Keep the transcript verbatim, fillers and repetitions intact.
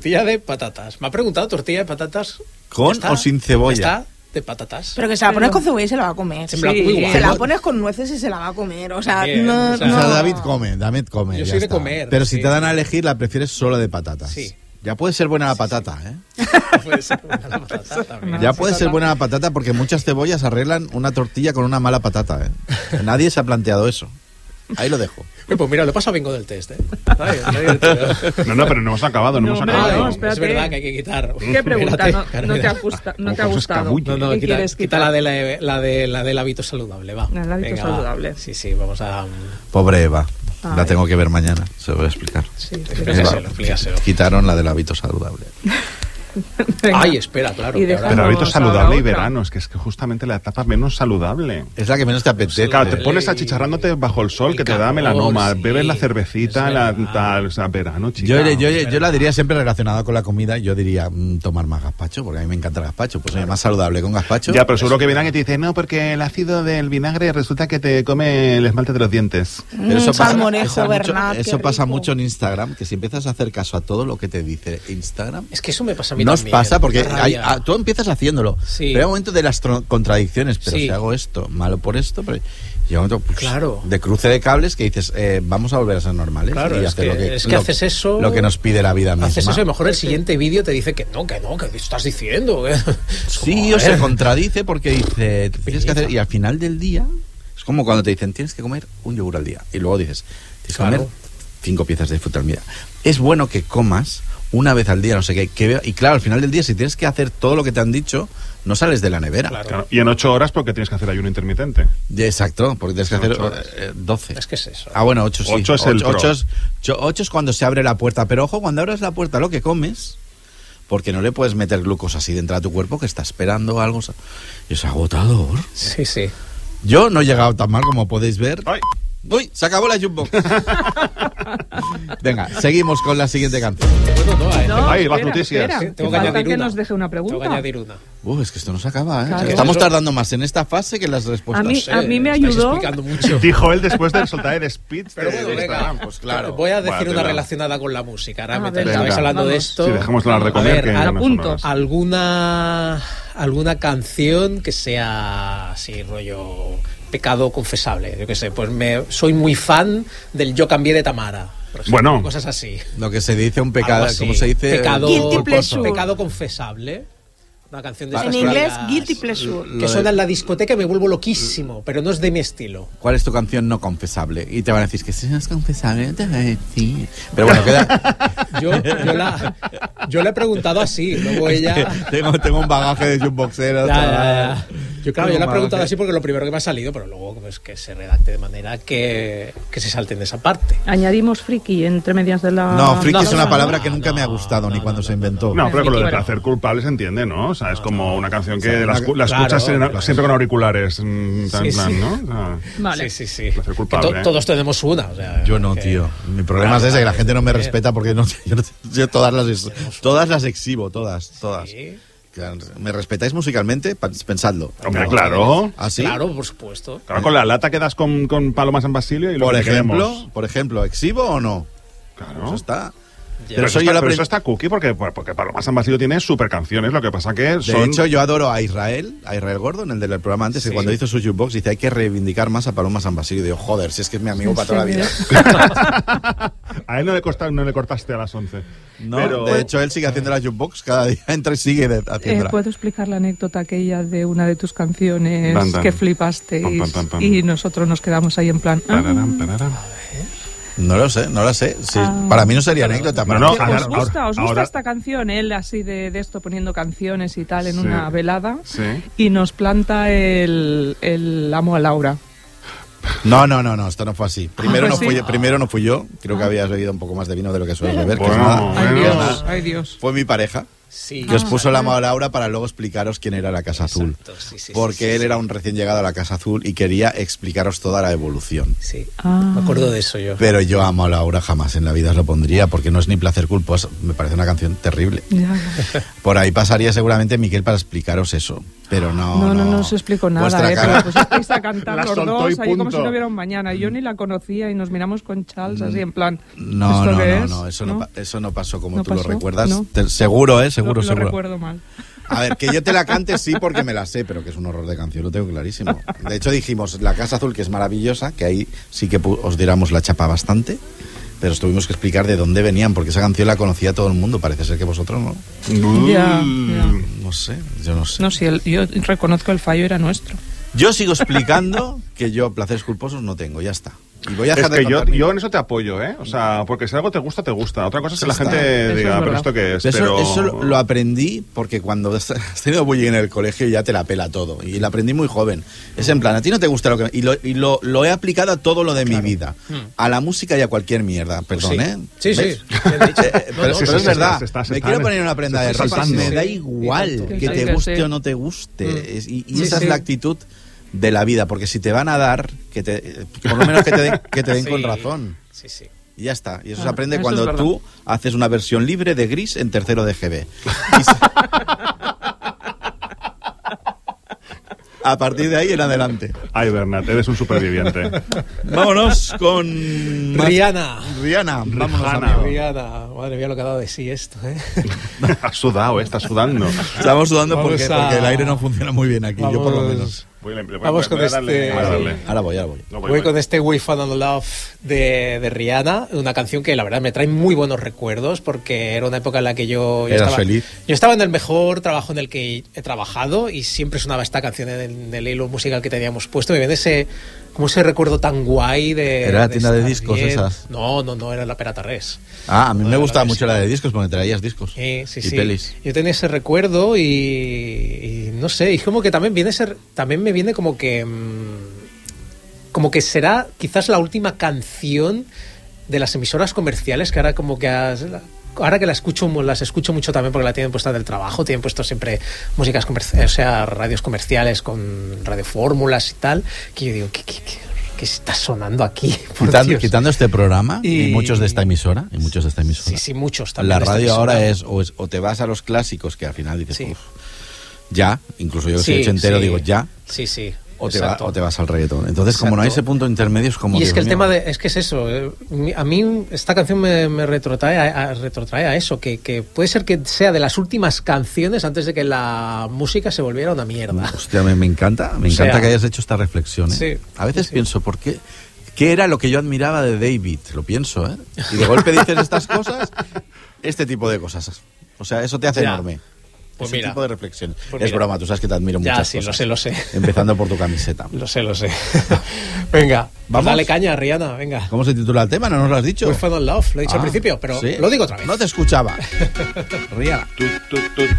tortilla de patatas. Me ha preguntado tortilla de patatas. ¿Con ¿Está? o sin cebolla? Está de patatas. Pero que se la pones con cebolla y se la va a comer. Se me la como igual. Se la pones con nueces y se la va a comer. O sea, Bien, no, o sea, no. O sea, David come, David come. Yo ya soy de está. comer, Pero si sí. te dan a elegir, la prefieres solo de patatas. Sí. Ya puede ser buena la patata, ¿eh? Puede ser una patata también. Ya puede ser buena la patata porque muchas cebollas arreglan una tortilla con una mala patata, ¿eh? Nadie se ha planteado eso. Ahí lo dejo. Oye, pues mira, lo he pasado bingo del test, ¿eh? Ay, ay, ay, ay. No, no, pero no hemos acabado, no, No, hemos hombre, acabado. no, Es espérate. verdad que hay que quitar. ¿Qué pregunta? Espérate, No, claro, no te mira. ha, gusta, no te ha Ojo, se gustado. escabulle. No, no, ¿Qué quita, quieres quita quitar? la, de la, la, de, la del hábito saludable, va. La del hábito Venga, saludable. Va. Sí, sí, vamos a... Pobre Eva. Ay. La tengo que ver mañana. Se lo voy a explicar. Sí, Explícaselo, Eva, explícaselo. Quitaron la del hábito saludable. venga. Ay, espera, claro. Y que ahora- Pero dejamos hábito saludable y otra. verano, es que es que justamente la etapa menos saludable. Es la que menos te apetece. Claro, te pones achicharrándote bajo el sol, El que te da calor, melanoma, sí, bebes la es cervecita, la, verdad. tal, o sea, verano, chica. Yo, yo, yo, yo la diría siempre relacionada con la comida. Yo diría mm, tomar más gazpacho, porque a mí me encanta el gazpacho. Pues oye, más saludable con gazpacho. Ya, pero seguro que viene alguien y te dice, no, porque el ácido del vinagre resulta que te come el esmalte de los dientes. Pero eso Un pasa, salmorejo, eso mucho- Bernat, qué eso pasa rico. mucho en Instagram, que si empiezas a hacer caso a todo lo que te dice Instagram, Es que eso me pasa a mí no os también. pasa porque Qué hay- rabia. ah, tú empiezas haciéndolo. Sí. Pero hay un momento de las tro- contradicciones. Pero Sí. si hago esto, malo por esto, pero llega un momento pues, Claro. de cruce de cables que dices, eh, vamos a volver a ser normales. Claro, y es hacer que, lo que, es que lo- haces eso... lo que nos pide la vida misma. Haces eso y a lo mejor el siguiente vídeo te dice que no, que no, que estás diciendo. Es Sí, como, o se joder. contradice porque dice, tienes que hacer, pereza. y al final del día, es como cuando te dicen, tienes que comer un yogur al día. Y luego dices, tienes que Claro. comer cinco piezas de fruta al día. Es bueno que comas una vez al día, no sé qué. Que vea- y claro, al final del día, si tienes que hacer todo lo que te han dicho, no sales de la nevera. Claro. Claro, y en ocho horas porque tienes que hacer ayuno intermitente. Y exacto, porque tienes que Son hacer ocho horas. eh, doce. Es que es eso. Ah, bueno, ocho sí. Ocho es el pro. ocho es, ocho- ocho es cuando se abre la puerta. Pero ojo, cuando abres la puerta, lo que comes, porque no le puedes meter glucosa así dentro de tu cuerpo que está esperando algo. Es agotador. Sí, sí. Yo no he llegado tan mal como podéis ver. ¡Ay! Uy, se acabó la jukebox. Venga, seguimos con la siguiente canción. Bueno, no, eh, No, Ay, las espera, noticias. espera, Sí, que tengo que falta añadir que una. nos deje una Tengo que pregunta. añadir una. Uf, es que esto no se acaba, ¿eh? Claro. Estamos Eso- tardando más en esta fase que en las respuestas. A mí- Sí, a mí me estáis ayudó- explicando mucho. Dijo él después de soltar el speech Pero de, bueno, de venga, Instagram. Pues claro. voy a decir Bueno, una te la- relacionada con la música. Ahora A me ver, estabais venga, hablando de vamos. esto. Sí, dejémoslo hablar de A comer, ver, que al- ya no son apuntos. horas. alguna alguna canción que sea así rollo pecado confesable, yo qué sé, pues me soy muy fan del Yo cambié de Tamara, por ejemplo, Bueno. cosas así. Lo que se dice un Algo pecado, así. ¿cómo se dice? Pecado, Guilty pleasure. pecado confesable. Una canción de En estas inglés, clásicas guilty pleasure. Lo que de- suena en la discoteca y me vuelvo loquísimo, pero no es de mi estilo. ¿Cuál es tu canción no confesable? Y te van a decir que si no es confesable, te voy a decir. Pero bueno, queda. Yo, yo, la, yo le he preguntado así, luego ella... tengo, tengo un bagaje de jukeboxero. Ya, ya, ya. Yo, claro, yo le he Tengo un preguntado bagaje. así porque lo primero que me ha salido, pero luego pues, que se redacte de manera que, que se salten de esa parte. Añadimos friki entre medias de la... No, friki No, es una no, palabra no, que nunca no, me ha gustado, no, ni no, cuando no, se inventó. No, pero con lo de Bueno. placer culpable se entiende, ¿no? O sea, es como una canción que O sea, la, una- escu- la claro, escuchas en- claro. siempre con auriculares, mm, tan Sí, plan, sí. ¿no? O sea, Vale. Sí, sí, sí. Placer Que culpable, to- ¿eh? todos tenemos una. O sea, Yo no, que- tío. Mi problema es ese, que la gente no me respeta porque no, yo, no- yo todas las ex- todas las exhibo, todas, todas. Sí. Claro, ¿me respetáis musicalmente? Pa- Pensadlo. Hombre, No, claro. ¿Ah, sí? Claro, por supuesto. Claro, con la lata que das con, con Paloma San Basilio y lo Por que ejemplo, queremos. por ejemplo, ¿exhibo o no? Claro. Eso está. Ya. Pero, Pero eso, soy yo está, la pero pre- eso está cookie porque, porque Paloma San Basilio tiene super canciones, lo que pasa que De son... hecho, yo adoro a Israel, a Israel Gordon, el del programa antes, Sí. que cuando hizo su jukebox dice hay que reivindicar más a Paloma San Basilio. Y digo, joder, si es que es mi amigo para toda la vida. A él no le, costa, no le cortaste a las once. No, Pero- de hecho, él sigue haciendo la jukebox cada día, entra y sigue de- Eh, haciéndola. ¿Puedo explicar la anécdota aquella de una de tus canciones Dan, dan. que flipasteis Pam, pam, pam, pam. y nosotros nos quedamos ahí en plan... ah, Pararam, pararam. No lo sé, no lo sé. Sí, Ah. Para mí no sería anécdota. Para No, mí- no, ahora- ¿Os gusta, os gusta ahora- esta canción? Él así de, de esto poniendo canciones y tal en Sí. una velada Sí. y nos planta el, el amo a Laura. No, no, no, no, esto no fue así. Primero, Ah, no pues fui, sí. primero no fui yo, creo que Ah. habías bebido un poco más de vino de lo que sueles beber, que es Bueno, nada. Ay bueno. Dios, ay Dios. Fue mi pareja. Sí. Que os Ah, puso la vale. mano Laura para luego explicaros quién era la Casa Azul. Exacto, sí, sí, Porque sí, sí, él sí. era un recién llegado a la Casa Azul y quería explicaros toda la evolución. Sí, Ah. me acuerdo de eso yo. Pero yo amo a Laura, jamás en la vida os lo pondría, porque no es ni placer culposo. Me parece una canción terrible. Ya. Por ahí pasaría seguramente Miquel para explicaros eso. Pero no. No, no, no os explico nada, Vuestra eh, cara- pero pues estáis a cantar La los soltó dos y ahí como punto. si no hubiera un mañana. Yo ni la conocía y nos miramos con Charles así en plan. No, ¿esto no, qué no, es? no, eso no, pa- eso no pasó como ¿No tú lo pasó? recuerdas. No. Te- seguro, ¿eh? Seguro, Lo- lo seguro. recuerdo mal. A ver, que yo te la cante sí porque me la sé, pero que es un horror de canción, lo tengo clarísimo. De hecho dijimos La Casa Azul, que es maravillosa, que ahí sí que pu- os diéramos la chapa bastante, pero os tuvimos que explicar de dónde venían, porque esa canción la conocía todo el mundo, parece ser que vosotros no. Ya, Mm. ya. No sé, yo no sé. No, sí, el- yo reconozco el fallo era nuestro. Yo sigo explicando que yo placeres culposos no tengo, ya está. Y voy a Es dejar de que yo, contar mi- yo en eso te apoyo, ¿eh? O sea, porque si algo te gusta, te gusta. Otra cosa es que la Está. gente Eso diga, es pero verdad. ¿esto qué es? Eso, pero... eso lo, lo aprendí porque cuando has tenido bullying en el colegio ya te la pela todo. Y lo aprendí muy joven. Es en plan, a ti no te gusta lo que... Y lo, y lo, lo he aplicado a todo lo de mi vida. A la música y a cualquier mierda. Perdón, sí. ¿eh? Sí, sí, ¿Ves? bien dicho. Eh, No, pero, no, pero sí, es sí, verdad, se está- se me está- quiero poner una prenda se de está ropa, saltando. me da Sí, igual y tanto. que Sí, te que guste sí. o no te guste. Es- y y Sí, esa sí. es la actitud de la vida, porque si te van a dar, que te, eh, por lo menos que te den, que te den Sí. con razón. Sí, sí. Y ya está. Y eso Ah, se aprende eso cuando es verdad. tú haces una versión libre de Gris en tercero de G B. Y se- A partir de ahí en adelante. Ay, Bernat, eres un superviviente. Vámonos con... más- Rihanna. Rihanna. Vámonos, Rihanna. amigo. Rihanna. Madre mía lo que ha dado de sí esto, ¿eh? Has sudado, ¿eh? Estás sudando. Estamos sudando Vamos porque, a- porque el aire no funciona muy bien aquí, yo por lo Vamos- menos. Voy a- voy a- Vamos voy con a darle- este- voy a darle. Ahora voy, ahora voy. No, voy, Voy voy. con este We Found on Love de, de Rihanna, una canción que la verdad me trae muy buenos recuerdos porque era una época en la que yo, yo Eras estaba, feliz. yo estaba en el mejor trabajo en el que he trabajado y siempre sonaba esta canción en el hilo musical que teníamos puesto. Me viene ese, como ese recuerdo tan guay de... ¿Era la tienda de estar discos bien. esas? No, no, no, era la Perata Res. Ah, a mí No, me la gustaba verdad mucho que la sí. de discos porque traías discos Sí, sí, y sí. pelis. Yo tenía ese recuerdo y, y no sé, y como que también viene ser, también me viene como que mm, como que será quizás la última canción de las emisoras comerciales que ahora como que has- ahora que la escucho las escucho mucho también porque la tienen puesta del trabajo, tienen puesto siempre músicas comerciales, o sea, radios comerciales con radiofórmulas y tal, que yo digo, ¿qué, qué, qué, qué está sonando aquí? Por Quitando, Dios. quitando este programa y, Y- muchos de esta emisora, y muchos de esta emisora. Sí, sí, muchos también. La de esta radio emisora. ahora es o, es o te vas a los clásicos que al final dices, Sí. uff, ya, incluso yo que soy Sí, ochentero sí. digo ya, Sí, sí. o te, va- exacto. o te vas al reggaetón. Entonces, como no hay Exacto. ese punto intermedio, es como... Y es Dios que el mío. tema de, es que es eso, eh, mi- a mí esta canción me, me retrotrae, a, a- retrotrae a eso, que, que puede ser que sea de las últimas canciones antes de que la música se volviera una mierda. Hostia, me, me encanta, me O encanta sea, que hayas hecho esta reflexión. ¿eh? sí, a veces sí, sí. pienso, ¿por qué? ¿Qué era lo que yo admiraba de David? Lo pienso, ¿eh? Y de golpe dices estas cosas, este tipo de cosas. O sea, eso te hace Ya. enorme. Pues Ese mira. tipo de reflexiones. Pues es mira. broma, tú sabes que te admiro Ya, muchas sí, cosas. lo sé, lo sé. Empezando por tu camiseta. Lo sé, lo sé. Venga, ¿Vamos? vamos. Dale caña, Rihanna, venga. ¿Cómo se titula el tema? ¿No nos lo has dicho? We Found on Love, lo he dicho Ah, al principio, pero ¿sí? lo digo otra vez. No te escuchaba. Rihanna. Tu, tu, tu,